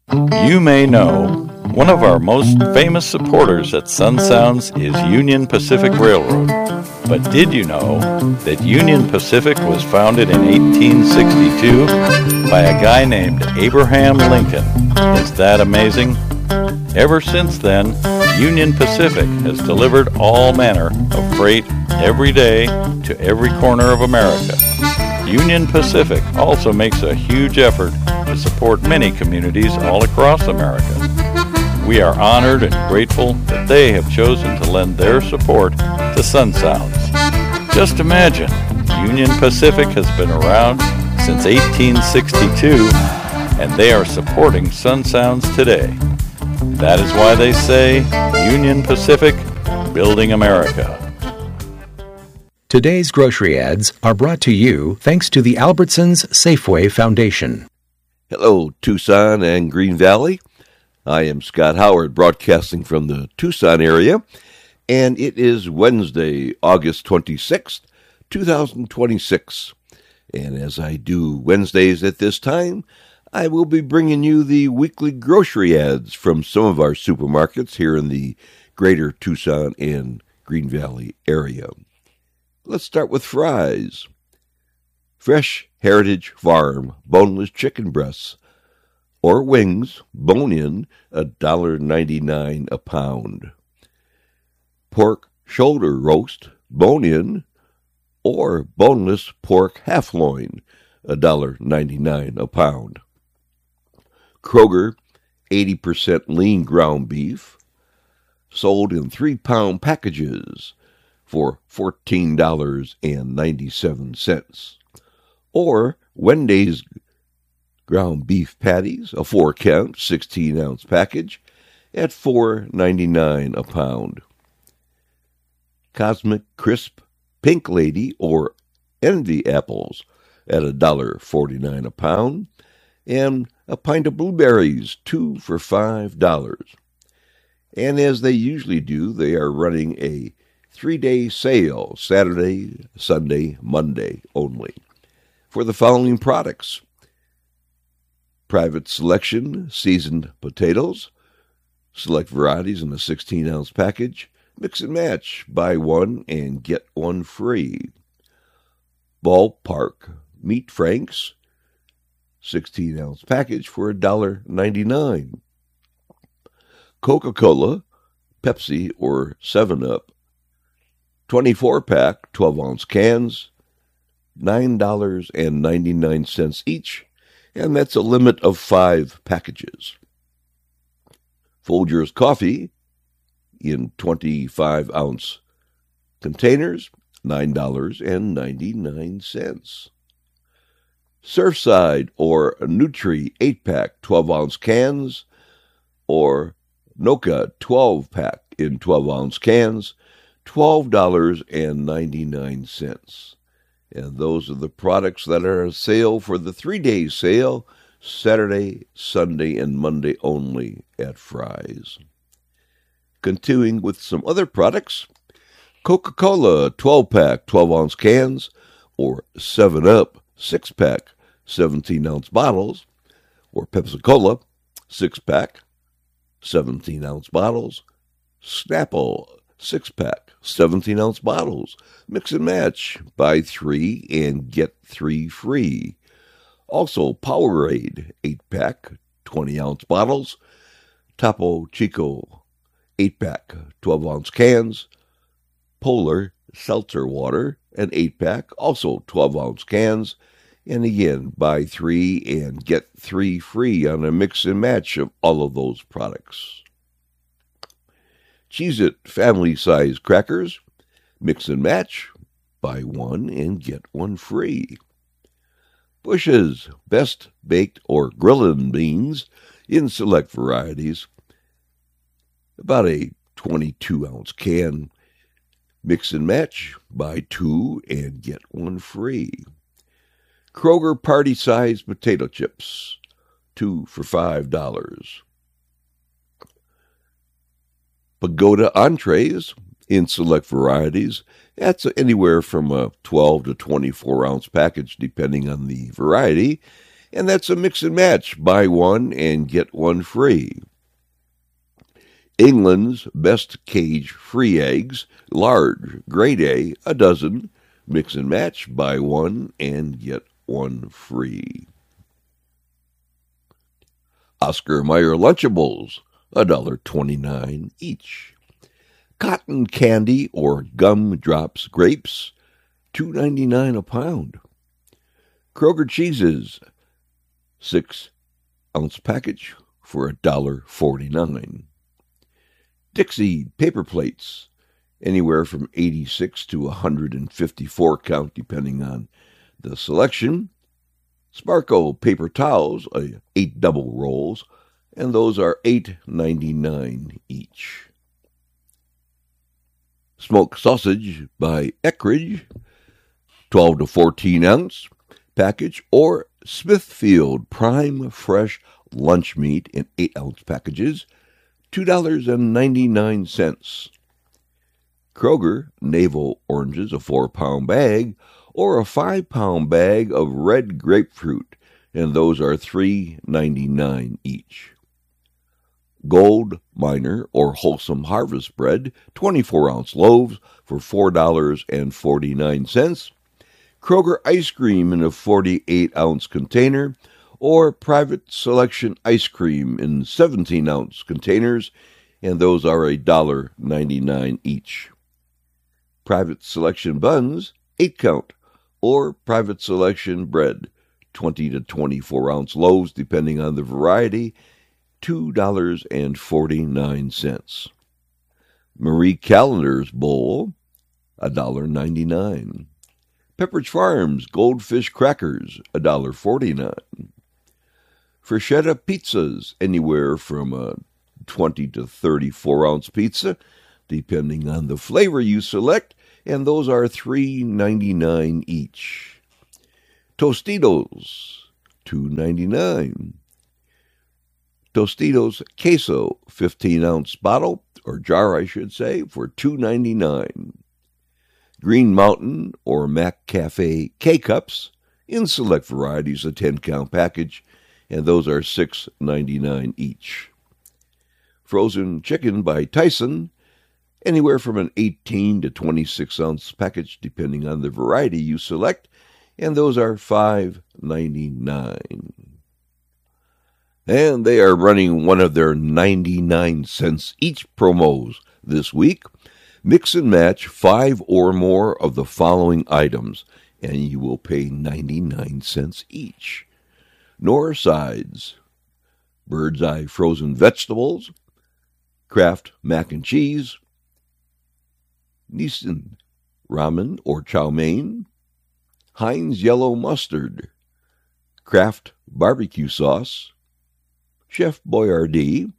You may know one of our most famous supporters at Sun Sounds is Union Pacific Railroad. But did you know that Union Pacific was founded in 1862 by a guy named Abraham Lincoln? Is that amazing? Ever since then, Union Pacific has delivered all manner of freight every day to every corner of America. Union Pacific also makes a huge effort to support many communities all across America. We are honored and grateful that they have chosen to lend their support to Sun Sounds. Just imagine, Union Pacific has been around since 1862, and they are supporting Sun Sounds today. That is why they say, Union Pacific, building America. Today's grocery ads are brought to you thanks to the Albertsons Safeway Foundation. Hello, Tucson and Green Valley. I am Scott Howard, broadcasting from the Tucson area, and it is Wednesday, August 26th, 2026. And as I do Wednesdays at this time, I will be bringing you the weekly grocery ads from some of our supermarkets here in the greater Tucson and Green Valley area. Let's start with fries. Fresh Heritage Farm boneless chicken breasts or wings, bone-in, $1.99 a pound. Pork shoulder roast, bone-in, or boneless pork half loin, $1.99 a pound. Kroger 80% lean ground beef, sold in 3-pound packages for $14.97. Or Wendy's ground beef patties, a 4-count, 16-ounce package, at $4.99 a pound. Cosmic Crisp Pink Lady or Envy apples at $1.49 a pound, and a pint of blueberries, 2 for $5. And as they usually do, they are running a 3-day sale, Saturday, Sunday, Monday only, for the following products: Private Selection seasoned potatoes, select varieties in a 16-ounce package, mix and match, buy one and get one free. Ballpark Meat Franks, 16-ounce package for $1.99. Coca-Cola, Pepsi, or 7-Up, 24-pack, 12-ounce cans, $9.99 each, and that's a limit of 5 packages. Folgers Coffee in 25-ounce containers, $9.99. Surfside or Nutri 8-pack 12-ounce cans, or Noka 12-pack in 12-ounce cans, $12.99. And those are the products that are on sale for the 3-day sale, Saturday, Sunday, and Monday only at Fry's. Continuing with some other products, Coca-Cola 12-pack 12-ounce cans, or 7-Up 6-pack 17-ounce bottles, or Pepsi-Cola 6-pack 17-ounce bottles, Snapple 6-pack 17-ounce bottles, mix and match, buy 3 and get 3 free. Also, Powerade 8-pack 20-ounce bottles, Topo Chico 8-pack 12-ounce cans, Polar Seltzer Water an 8-pack, also 12-ounce cans, and again, buy 3 and get 3 free on a mix and match of all of those products. Cheez-It family-size crackers, mix and match, buy 1 and get 1 free. Bush's best baked or grillin' beans in select varieties, about a 22-ounce can, mix and match, buy 2 and get 1 free. Kroger party-size potato chips, 2 for $5. Pagoda entrees in select varieties, that's anywhere from a 12 to 24-ounce package depending on the variety, And that's a mix and match. Buy one and get one free. England's Best Cage-Free Eggs, large, grade A, a dozen. Mix and match, buy one and get one free. Oscar Mayer Lunchables, $1.29 each. Cotton candy or gum drops grapes, $2.99 a pound. Kroger cheeses, 6-ounce package for $1.49. Dixie paper plates, anywhere from 86 to 154 count, depending on the selection. Sparco paper towels, 8 double rolls, and those are $8.99 each. Smoked sausage by Eckrich, 12 to 14 ounce package, or Smithfield Prime Fresh lunch meat in 8-ounce packages, $2.99. Kroger navel oranges, a 4-pound bag, or a 5-pound bag of red grapefruit, and those are $3.99 each. Gold Miner or Wholesome Harvest bread, 24-ounce loaves for $4.49. Kroger ice cream in a 48-ounce container, or Private Selection ice cream in 17-ounce containers, and those are $1.99 each. Private Selection buns, 8-count, or Private Selection bread, 20 to 24-ounce loaves, depending on the variety, $2.49. Marie Callender's bowl, $1.99. Pepperidge Farms Goldfish Crackers, $1.49. Freschetta pizzas, anywhere from a 20 to 34-ounce pizza, depending on the flavor you select, and those are $3.99 each. Tostitos, $2.99. Tostitos Queso, 15-ounce bottle, or jar I should say, for $2.99. Green Mountain or Mac Cafe K-Cups, in select varieties, a 10-count package, and those are $6.99 each. Frozen chicken by Tyson, anywhere from an 18 to 26-ounce package, depending on the variety you select, and those are $5.99. And they are running one of their 99 cents each promos this week. Mix and match 5 or more of the following items, and you will pay 99 cents each. North Sides, Bird's Eye frozen vegetables, Kraft mac and cheese, Nissin ramen or chow mein, Heinz yellow mustard, Kraft barbecue sauce, Chef Boyardee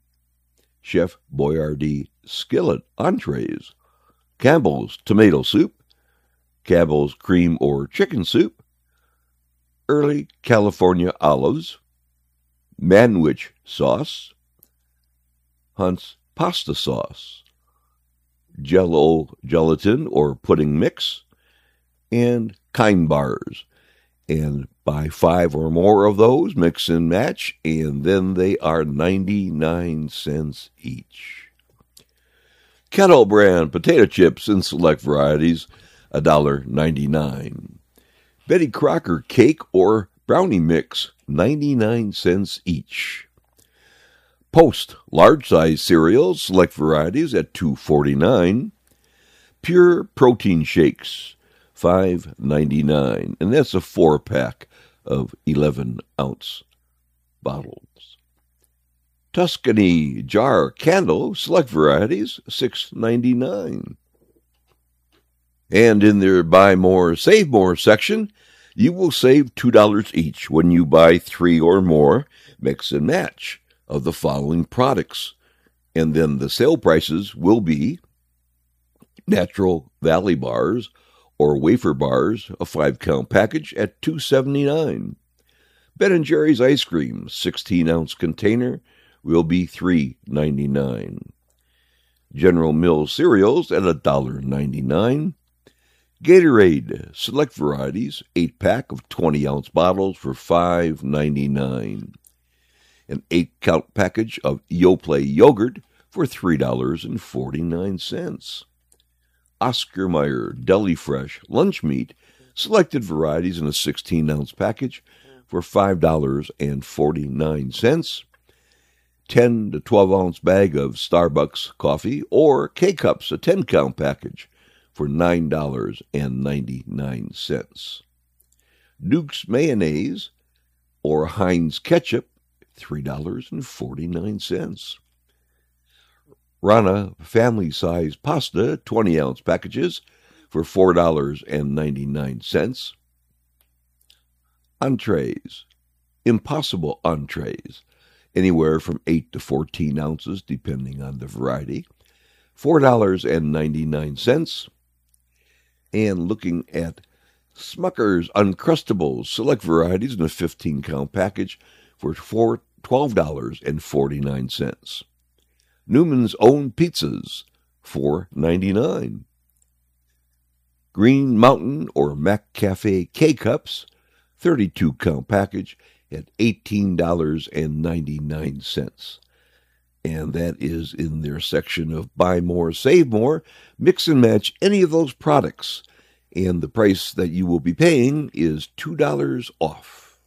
skillet entrees, Campbell's tomato soup, Campbell's cream or chicken soup, Early California olives, Manwich sauce, Hunt's pasta sauce, Jell-O gelatin or pudding mix, and Kind bars. And buy 5 or more of those, mix and match, and then they are 99 cents each. Kettle brand potato chips in select varieties, $1.99. Betty Crocker cake or brownie mix, 99 cents each. Post large size cereals, select varieties at $2.49. Pure protein shakes, $5.99, and that's a 4-pack of 11-ounce bottles. Tuscany jar candle, select varieties, $6.99. And in their Buy More, Save More section, you will save $2 each when you buy 3 or more mix and match of the following products. And then the sale prices will be Natural Valley bars or wafer bars, a 5-count package at $2.79. Ben & Jerry's ice cream, 16-ounce container, will be $3.99. General Mills cereals at $1.99. Gatorade, select varieties, 8-pack of 20-ounce bottles for $5.99. An 8-count package of Yoplait yogurt for $3.49. Oscar Mayer Deli Fresh lunch meat, selected varieties in a 16-ounce package for $5.49. 10 to 12-ounce bag of Starbucks coffee or K-Cups, a 10-count package for $9.99. Duke's mayonnaise or Heinz ketchup, $3.49. Rana family-size pasta, 20-ounce packages for $4.99. Entrees, Impossible entrees, anywhere from 8 to 14 ounces, depending on the variety, $4.99. And looking at Smucker's Uncrustables, select varieties in a 15-count package for $12.49. Newman's Own Pizzas, $4.99. Green Mountain or Mac Cafe K-Cups, 32-count package at $18.99. And that is in their section of Buy More, Save More. Mix and match any of those products, and the price that you will be paying is $2 off.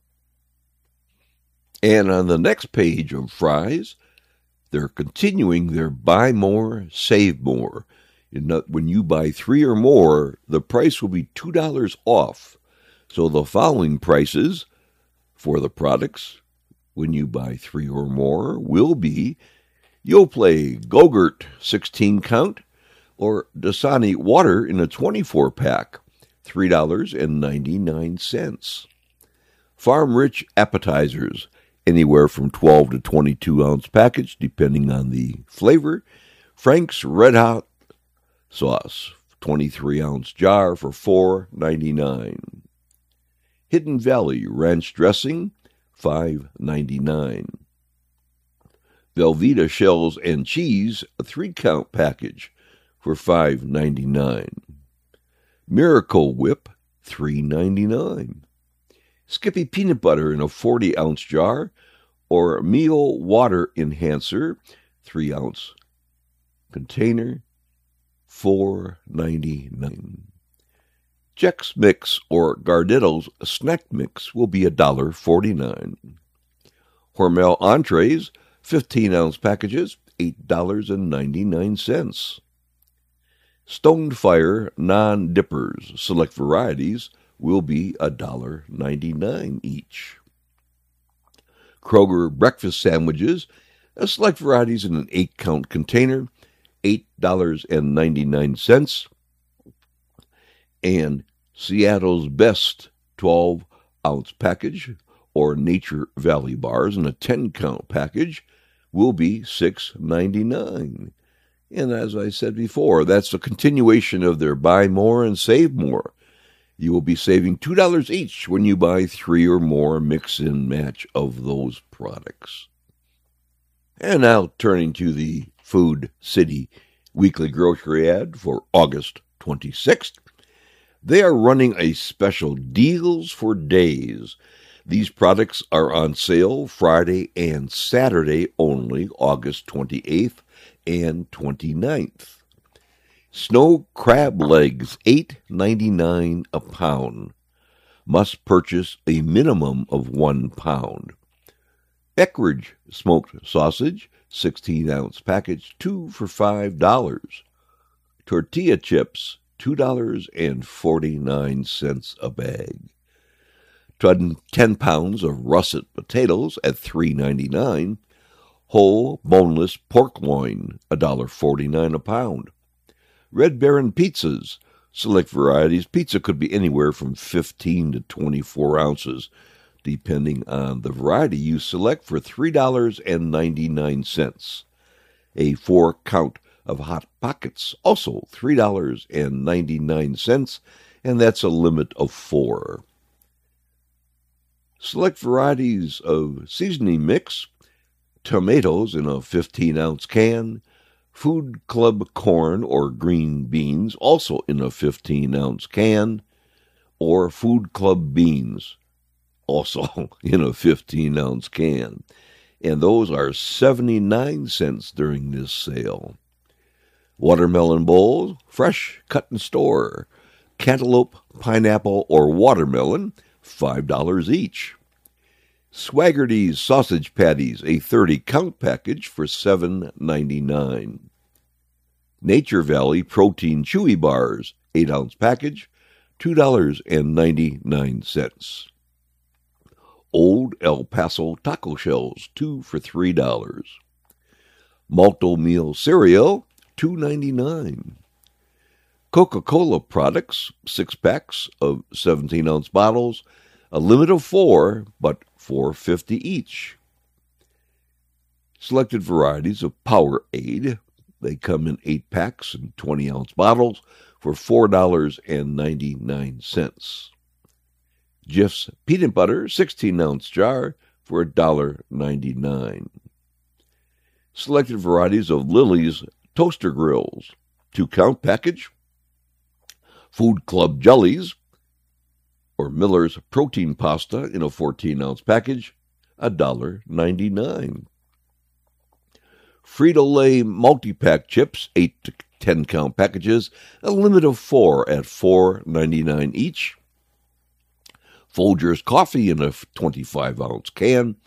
And on the next page of Fry's, they're continuing their Buy More, Save More. When you buy 3 or more, the price will be $2 off. So the following prices for the products when you buy 3 or more will be Yoplait Go-Gurt 16-count or Dasani water in a 24-pack, $3.99. Farm Rich appetizers, anywhere from 12 to 22-ounce package, depending on the flavor. Frank's Red Hot sauce, 23-ounce jar for $4.99. Hidden Valley ranch dressing, $5.99. Velveeta shells and cheese, a 3-count package for $5.99. Miracle Whip, $3.99. Skippy peanut butter in a 40-ounce jar or meal water enhancer, 3-ounce container, $4.99. Chex Mix or Gardetto's snack mix will be $1.49. Hormel entrees, 15-ounce packages, $8.99. Stonefire non-dippers, select varieties, will be $1.99 each. Kroger breakfast sandwiches, select varieties in an 8-count container, $8.99. And Seattle's Best 12-ounce package or Nature Valley bars in a 10-count package will be $6.99. And as I said before, that's a continuation of their Buy More and Save More. You will be saving $2 each when you buy 3 or more mix and match of those products. And now turning to the Food City weekly grocery ad for August 26th. They are running a special Deals for Days. These products are on sale Friday and Saturday only, August 28th and 29th. Snow crab legs, $8.99 a pound. Must purchase a minimum of 1 pound. Eckrich smoked sausage, 16-ounce package, 2 for $5. Tortilla chips, $2.49 a bag. 10 pounds of russet potatoes at $3.99. Whole boneless pork loin, $1.49 a pound. Red Baron pizzas, select varieties. Pizza could be anywhere from 15 to 24 ounces, depending on the variety you select, for $3.99. A 4-count of Hot Pockets, also $3.99, and that's a limit of 4. Select varieties of seasoning mix. Tomatoes in a 15-ounce can, Food Club corn or green beans, also in a 15-ounce can, or Food Club beans, also in a 15-ounce can. And those are 79 cents during this sale. Watermelon bowls, fresh, cut in store. Cantaloupe, pineapple, or watermelon, $5 each. Swaggerty's sausage patties, a 30-count package for $7.99. Nature Valley protein chewy bars, 8-ounce package, $2.99. Old El Paso taco shells, 2 for $3. Malto Meal cereal, $2.99. Coca-Cola products, 6 packs of 17-ounce bottles, a limit of 4, but $4.50 each. Selected varieties of Powerade. They come in 8 packs and 20-ounce bottles for $4.99. Jif's peanut butter, 16-ounce jar for $1.99. Selected varieties of Lily's toaster grills, 2-count package. Food Club jellies, or Miller's protein pasta in a 14-ounce package, $1.99. Frito-Lay multi-pack chips, 8 to 10-count packages, a limit of 4 at $4.99 each. Folgers coffee in a 25-ounce can,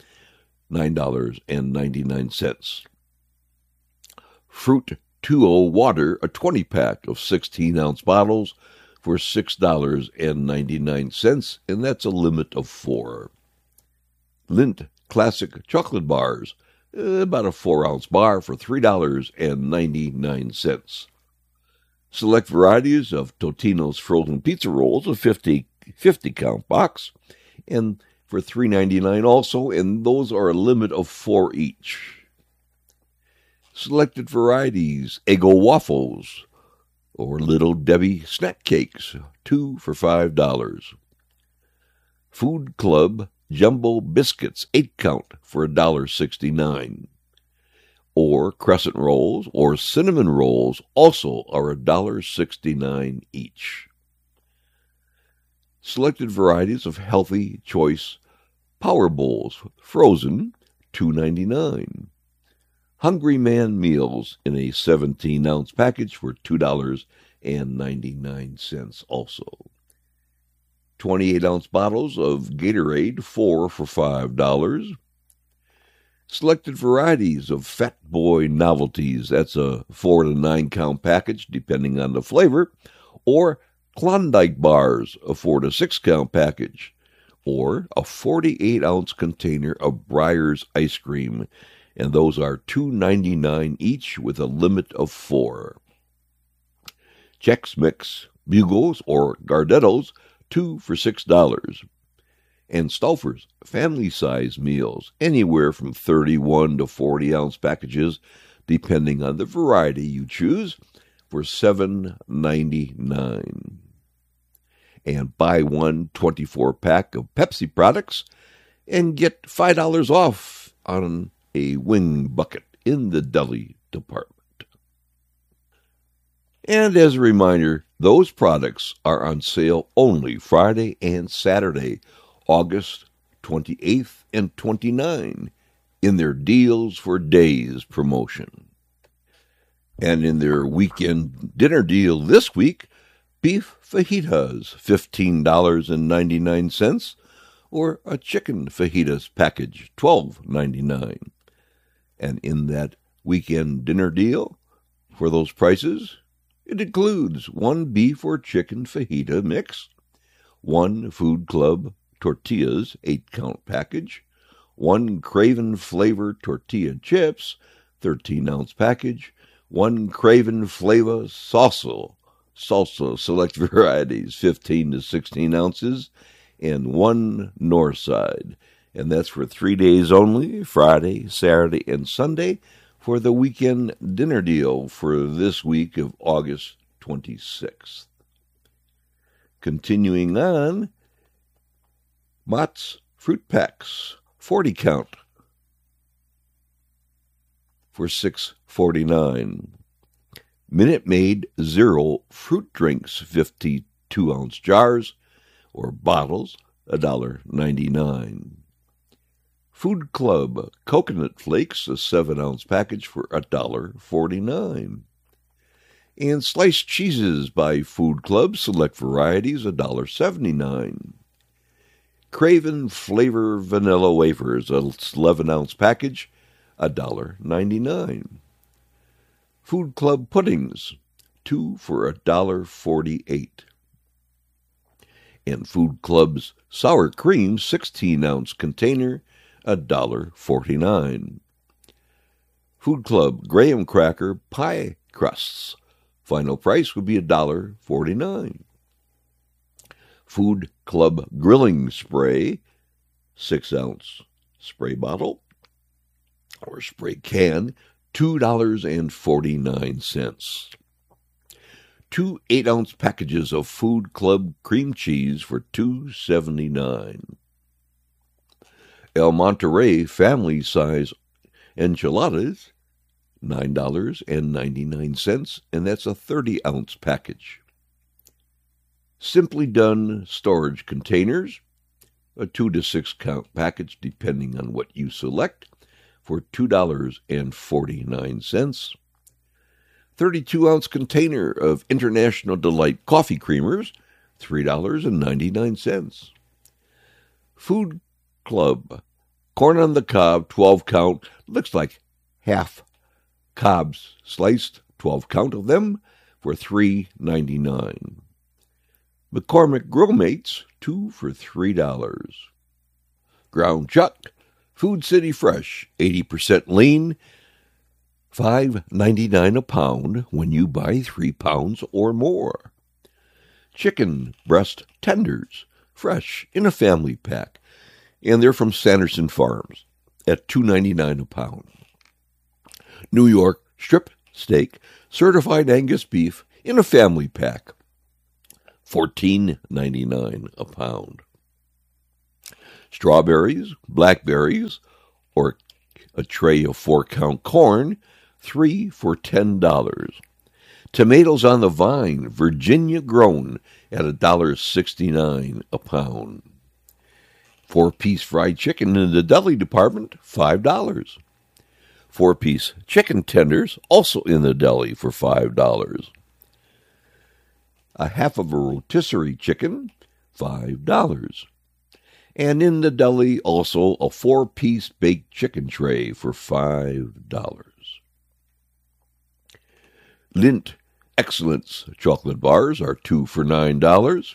$9.99. Fruit 2O water, a 20-pack of 16-ounce bottles for $6.99, and that's a limit of 4. Lindt classic chocolate bars, about a 4-ounce bar for $3.99. Select varieties of Totino's frozen pizza rolls, a 50-count box, and for $3.99 also, and those are a limit of 4 each. Selected varieties, Eggo waffles, or Little Debbie snack cakes, 2 for $5. Food Club jumbo biscuits, 8-count for $1.69. Or crescent rolls or cinnamon rolls also are $1.69 each. Selected varieties of Healthy Choice Power Bowls, frozen, $2.99. Hungry Man meals in a 17-ounce package for $2.99 also. 28-ounce bottles of Gatorade, 4 for $5. Selected varieties of Fat Boy novelties, that's a 4 to 9-count package depending on the flavor, or Klondike bars, a 4 to 6-count package, or a 48-ounce container of Breyers ice cream, and those are $2.99 each with a limit of 4. Chex Mix, Bugles, or Gardettos, 2 for $6. And Stauffer's family-size meals, anywhere from 31 to 40-ounce packages, depending on the variety you choose, for $7.99. And buy one 24-pack of Pepsi products and get $5 off on a wing bucket in the deli department. And as a reminder, those products are on sale only Friday and Saturday, August 28th and 29th, in their Deals for Days promotion. And in their weekend dinner deal this week, beef fajitas, $15.99, or a chicken fajitas package, $12.99. And in that weekend dinner deal, for those prices, it includes one beef or chicken fajita mix, one Food Club tortillas 8-count package, one Craven Flavor tortilla chips 13-ounce package, one Craven Flavor salsa select varieties 15 to 16 ounces, and one Northside. And that's for 3 days only, Friday, Saturday, and Sunday, for the weekend dinner deal for this week of August 26th. Continuing on, Mott's Fruit Packs, 40-count for $6.49. Minute Maid Zero fruit drinks, 52-ounce jars or bottles, $1.99. Food Club coconut flakes, a 7-ounce package for $1.49. And sliced cheeses by Food Club, select varieties, $1.79. Craven Flavor Vanilla Wafers, a 11-ounce package, $1.99. Food Club puddings, 2 for $1.48. And Food Club's sour cream, 16-ounce container, $1.49. Food Club graham cracker pie crusts, final price would be $1.49. Food Club grilling spray, 6-ounce spray bottle or spray can, $2.49. 2 8-ounce packages of Food Club cream cheese for $2.79. El Monterey family size enchiladas, $9.99, and that's a 30-ounce package. Simply Done storage containers, a 2 to 6 count package depending on what you select, for $2.49. 32-ounce container of International Delight coffee creamers, $3.99. Food Club corn on the cob, 12 count, looks like half cobs sliced, 12 count of them, for $3.99. McCormick Grill Mates, 2 for $3. Ground chuck, Food City Fresh, 80% lean, $5.99 a pound when you buy 3 pounds or more. Chicken breast tenders, fresh in a family pack, and they're from Sanderson Farms at $2.99 a pound. New York strip steak, certified Angus beef in a family pack, $14.99 a pound. Strawberries, blackberries, or a tray of 4-count corn, 3 for $10. Tomatoes on the vine, Virginia grown, at $1.69 a pound. 4-piece fried chicken in the deli department, $5. 4-piece chicken tenders, also in the deli, for $5. A half of a rotisserie chicken, $5. And in the deli, also a 4-piece baked chicken tray for $5. Lindt Excellence chocolate bars are 2 for $9.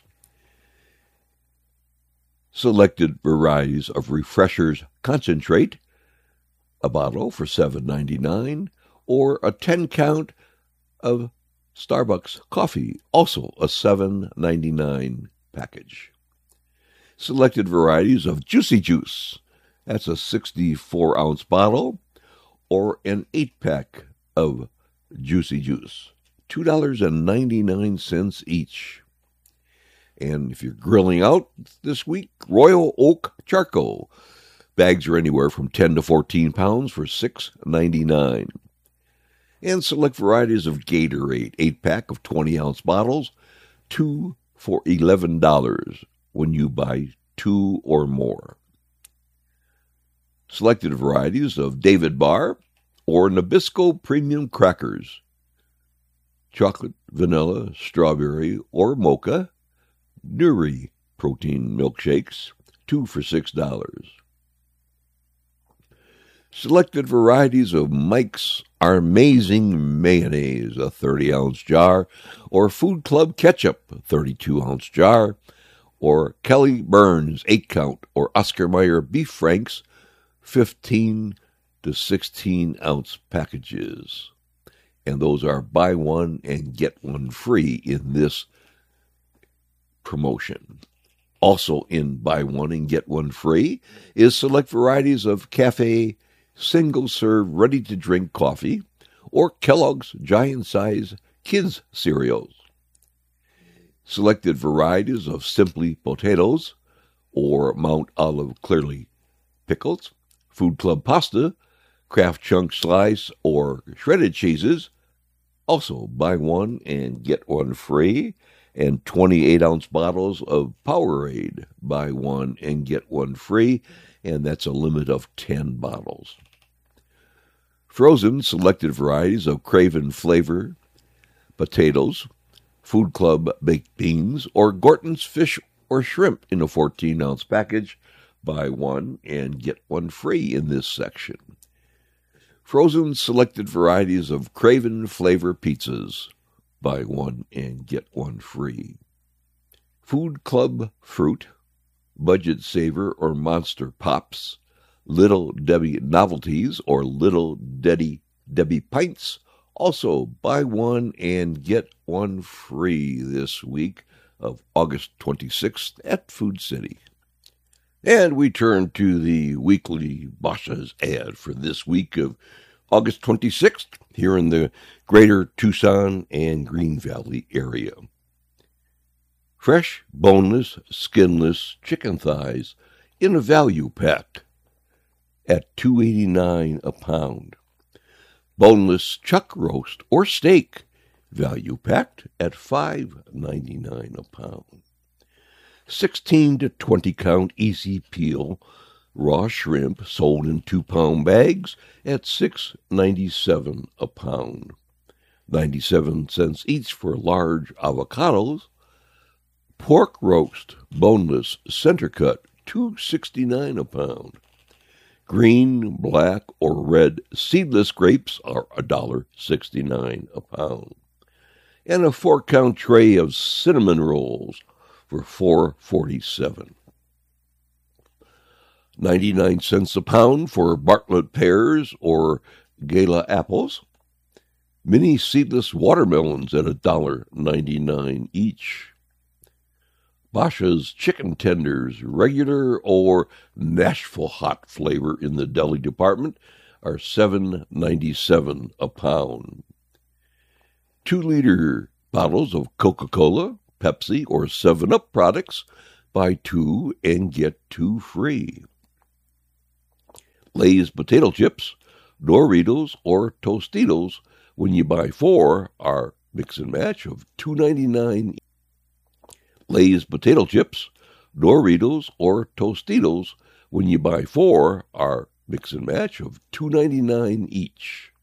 Selected varieties of Refreshers concentrate, a bottle for $7.99, or a 10-count of Starbucks coffee, also a $7.99 package. Selected varieties of Juicy Juice, that's a 64-ounce bottle, or an 8-pack of Juicy Juice, $2.99 each. And if you're grilling out this week, Royal Oak Charcoal. Bags are anywhere from 10 to 14 pounds for $6.99. And select varieties of Gatorade, 8-pack of 20-ounce bottles, 2 for $11 when you buy 2 or more. Selected varieties of David Bar or Nabisco Premium Crackers, chocolate, vanilla, strawberry, or mocha, Nuri protein milkshakes, 2 for $6. Selected varieties of Mike's Amazing Mayonnaise, a 30-ounce jar, or Food Club Ketchup, a 32-ounce jar, or Kelly Burns 8-count, or Oscar Mayer Beef Franks, 15 to 16-ounce packages. And those are buy one and get one free in this promotion. Also in buy one and get one free is select varieties of Cafe single-serve ready-to-drink coffee or Kellogg's giant-size kids cereals. Selected varieties of Simply Potatoes or Mount Olive Clearly pickles, Food Club pasta, Kraft Chunk slice or shredded cheeses, Also, buy one and get one free. And 28-ounce bottles of Powerade. Buy one and get one free. And that's a limit of 10 bottles. Frozen selected varieties of Craven flavor, potatoes, Food Club baked beans, or Gorton's fish or shrimp in a 14-ounce package. Buy one and get one free in this section. Frozen selected varieties of Craven flavor pizzas. Buy one and get one free. Food Club fruit, Budget Saver or Monster Pops, Little Debbie novelties or Little Debbie pints. Also, buy one and get one free this week of August 26th at Food City. And we turn to the weekly Bosch's ad for this week of August 26th here in the greater Tucson and Green Valley area. Fresh, boneless, skinless chicken thighs in a value pack at $2.89 a pound. Boneless chuck roast or steak, value packed at $5.99 a pound. 16 to 20 count easy peel raw shrimp sold in 2-pound bags at $6.97 a pound. 97 cents each for large avocados. Pork roast, boneless, center cut, $2.69 a pound. Green, black, or red seedless grapes are $1.69 a pound. And a 4-count tray of cinnamon rolls for $4.47. 99 cents a pound for Bartlett pears or Gala apples. Mini seedless watermelons at $1.99 each. Bosch's chicken tenders, regular or Nashville hot flavor in the deli department, are $7.97 a pound. 2-liter bottles of Coca-Cola, Pepsi, or 7-Up products, buy 2 and get 2 free. Lay's potato chips, Doritos, or Tostitos, when you buy 4, are mix and match of $2.99. Lay's potato chips, Doritos, or Tostitos, when you buy 4, are mix and match of $2.99 each.